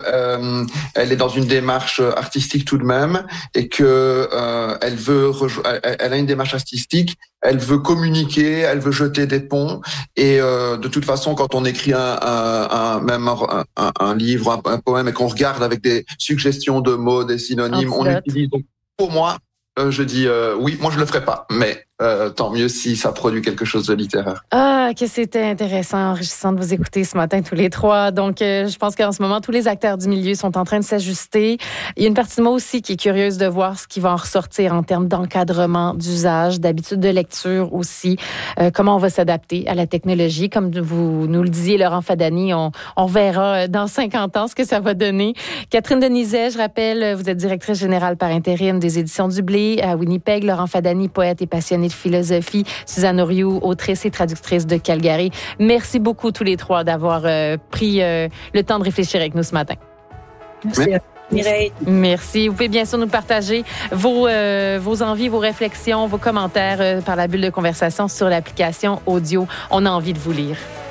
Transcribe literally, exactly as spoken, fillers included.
euh, elle est dans une démarche artistique tout de même et que euh, elle veut rejo- elle, elle a une démarche artistique, elle veut communiquer, elle veut jeter des ponts et euh, de toute façon quand on écrit un, un, un même un, un, un livre, un, un poème et qu'on regarde avec des suggestions de mots, des synonymes, on Antidote. utilise. Donc pour moi, euh, je dis euh, oui, moi je le ferai pas, mais euh, tant mieux si ça produit quelque chose de littéraire. Ah, que c'était intéressant, enrichissant de vous écouter ce matin tous les trois. Donc, euh, je pense qu'en ce moment, tous les acteurs du milieu sont en train de s'ajuster. Il y a une partie de moi aussi qui est curieuse de voir ce qui va en ressortir en termes d'encadrement, d'usage, d'habitude de lecture aussi. Euh, comment on va s'adapter à la technologie. Comme vous nous le disiez, Laurent Fadani, on, on verra dans cinquante ans ce que ça va donner. Catherine Denizet, je rappelle, vous êtes directrice générale par intérim des Éditions du Blé à Winnipeg. Laurent Fadani, poète et passionné de philosophie. Suzanne Oriou, autrice et traductrice de Calgary. Merci beaucoup tous les trois d'avoir euh, pris euh, le temps de réfléchir avec nous ce matin. Merci. Mireille. Merci. Vous pouvez bien sûr nous partager vos, euh, vos envies, vos réflexions, vos commentaires euh, par la bulle de conversation sur l'application audio. On a envie de vous lire.